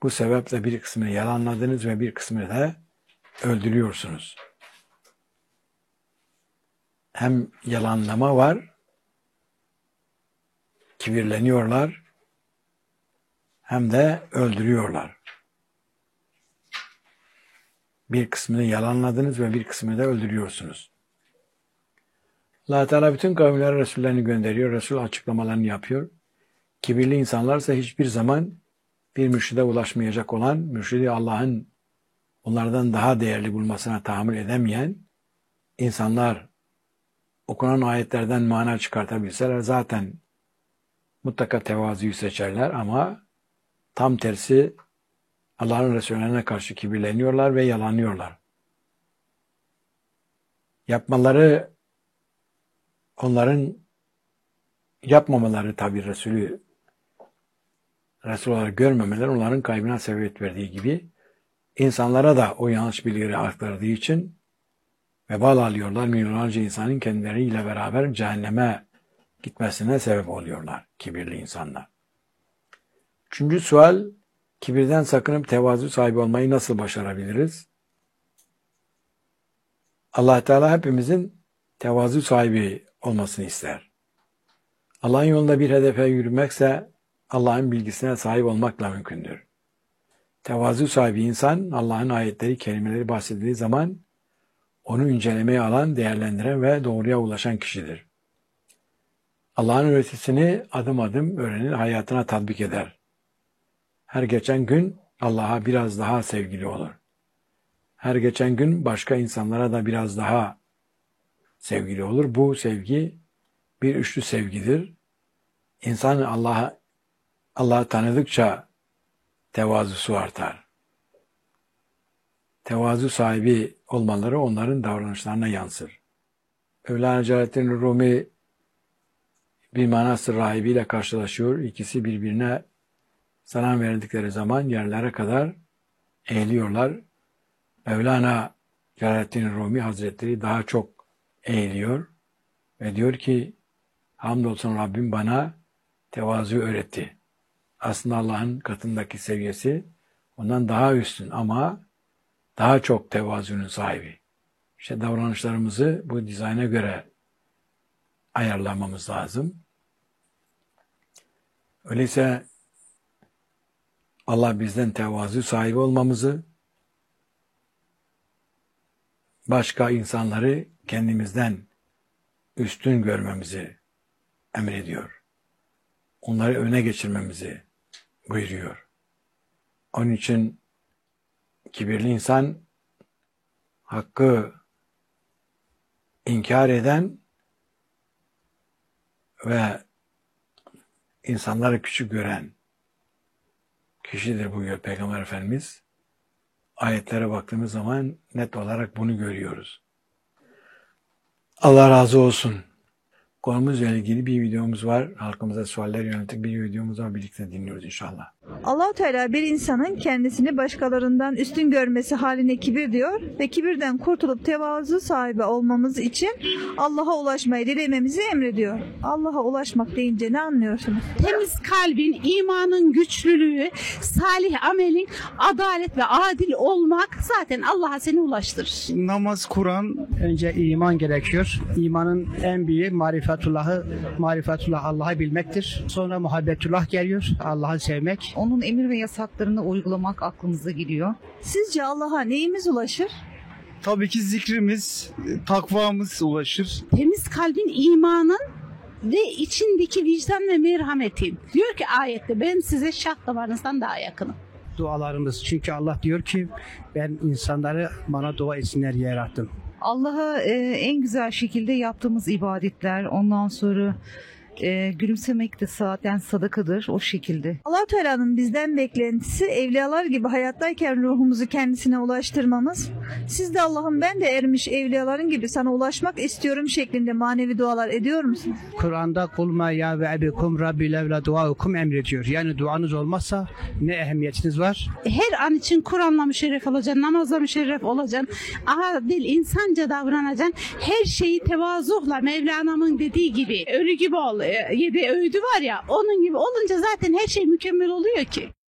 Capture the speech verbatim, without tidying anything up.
Bu sebeple bir kısmını yalanladınız ve bir kısmını da öldürüyorsunuz. Hem yalanlama var, kibirleniyorlar, hem de öldürüyorlar. Bir kısmını yalanladınız ve bir kısmını da öldürüyorsunuz. Allah Teala bütün kavimlere Resullerini gönderiyor, Resul açıklamalarını yapıyor. Kibirli insanlarsa hiçbir zaman bir mürşide ulaşmayacak olan, mürşidi Allah'ın onlardan daha değerli bulmasına tahammül edemeyen insanlar okunan ayetlerden mana çıkartabilseler zaten mutlaka tevazuyu seçerler ama tam tersi Allah'ın Resulüne karşı kibirleniyorlar ve yalanlıyorlar. Yapmaları, onların yapmamaları tabi Resulü Resul olarak görmemeleri onların kaybına sebebiyet verdiği gibi insanlara da o yanlış bilgileri aktardığı için vebal alıyorlar. Milyonlarca insanın kendileriyle beraber cehenneme gitmesine sebep oluyorlar kibirli insanlar. Üçüncü sual, kibirden sakınıp tevazu sahibi olmayı nasıl başarabiliriz? Allah Teala hepimizin tevazu sahibi olmasını ister. Allah'ın yolunda bir hedefe yürümekse Allah'ın bilgisine sahip olmakla mümkündür. Tevazu sahibi insan Allah'ın ayetleri, kelimeleri bahsedildiği zaman onu incelemeye alan, değerlendiren ve doğruya ulaşan kişidir. Allah'ın öğretisini adım adım öğrenir, hayatına tatbik eder. Her geçen gün Allah'a biraz daha sevgili olur. Her geçen gün başka insanlara da biraz daha sevgili olur. Bu sevgi bir üçlü sevgidir. İnsan Allah'a Allah'ı tanıdıkça tevazusu artar. Tevazu sahibi olmaları onların davranışlarına yansır. Mevlana Celaleddin Rumi bir manastır rahibiyle karşılaşıyor. İkisi birbirine selam verdikleri zaman yerlere kadar eğiliyorlar. Mevlana Celaleddin Rumi Hazretleri daha çok eğiliyor ve diyor ki hamdolsun Rabbim bana tevazu öğretti. Aslında Allah'ın katındaki seviyesi ondan daha üstün ama daha çok tevazunun sahibi. İşte davranışlarımızı bu dizayna göre ayarlamamız lazım. Öyleyse Allah bizden tevazu sahibi olmamızı, başka insanları kendimizden üstün görmemizi emrediyor. Onları öne geçirmemizi buyuruyor. Onun için kibirli insan hakkı inkar eden ve insanları küçük gören kişidir buyuruyor Peygamber Efendimiz. Ayetlere baktığımız zaman net olarak bunu görüyoruz. Allah razı olsun. Konumuzla ilgili bir videomuz var. Halkımıza sualler yönelik bir videomuz var. Birlikte dinliyoruz inşallah. Allah-u Teala bir insanın kendisini başkalarından üstün görmesi haline kibir diyor ve kibirden kurtulup tevazu sahibi olmamız için Allah'a ulaşmayı dilememizi emrediyor. Allah'a ulaşmak deyince ne anlıyorsunuz? Temiz kalbin, imanın güçlülüğü, salih amelin, adalet ve adil olmak zaten Allah'a seni ulaştırır. Namaz, Kur'an, önce iman gerekiyor. İmanın en büyüğü marifetullahı, marifetullah Allah'ı bilmektir. Sonra muhabbetullah geliyor, Allah'ı sevmek. Onun emir ve yasaklarını uygulamak aklımıza geliyor. Sizce Allah'a neyimiz ulaşır? Tabii ki zikrimiz, takvamız ulaşır. Temiz kalbin, imanın ve içindeki vicdan ve merhametin. Diyor ki ayette ben size şah damarınızdan daha yakınım. Dualarımız, çünkü Allah diyor ki ben insanları bana dua etsinler diye yarattım. Allah'a e, en güzel şekilde yaptığımız ibadetler, ondan sonra e, gülümsemek de zaten sadakadır o şekilde. Allah-u Teala'nın bizden beklentisi evliyalar gibi hayattayken ruhumuzu kendisine ulaştırmamız. Siz de Allah'ım ben de ermiş evliyaların gibi sana ulaşmak istiyorum şeklinde manevi dualar ediyor musunuz? Kur'an'da kulma ya ve ebikum rabbi levla duaukum emrediyor. Yani duanız olmazsa ne ehemmiyetiniz var? Her an için Kur'an'la müşerref olacaksın, namazla müşerref olacaksın, adil, insanca davranacaksın. Her şeyi tevazuhla Mevlana'nın dediği gibi ölü gibi ol. Yedi öğüdü var ya, onun gibi olunca zaten her şey mükemmel oluyor ki.